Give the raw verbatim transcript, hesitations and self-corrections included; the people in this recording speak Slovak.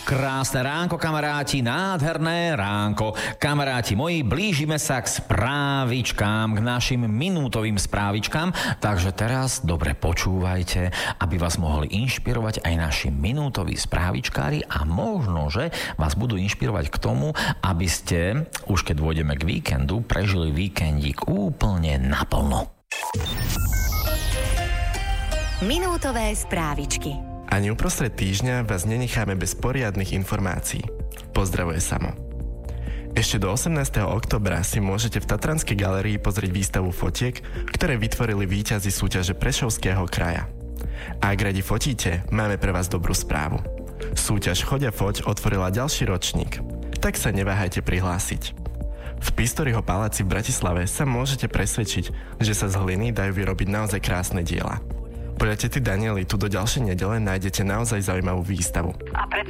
Krásne ránko, kamaráti, nádherné ránko. Kamaráti moji, blížime sa k správičkám, k našim minútovým správičkám, takže teraz dobre počúvajte, aby vás mohli inšpirovať aj naši minútoví správičkári a možno, že vás budú inšpirovať k tomu, aby ste, už keď dôjdeme k víkendu, prežili víkendík úplne naplno. Minútové správičky. Ani uprostred týždňa vás nenecháme bez poriadnych informácií. Pozdravuje Samo. Ešte do osemnásteho októbra si môžete v Tatranskej galérii pozrieť výstavu fotiek, ktoré vytvorili víťazi súťaže Prešovského kraja. A ak radi fotíte, máme pre vás dobrú správu. Súťaž Choď a foť otvorila ďalší ročník. Tak sa neváhajte prihlásiť. V Pistoriho paláci v Bratislave sa môžete presvedčiť, že sa z hliny dajú vyrobiť naozaj krásne diela. Podľa tety Daniely tu do ďalšej nedele nájdete naozaj zaujímavú výstavu. A